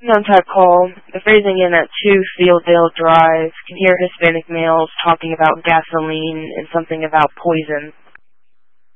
contact call. The phrasing in at 2 Fieldville Drive. Can hear Hispanic males talking about gasoline and something about poison.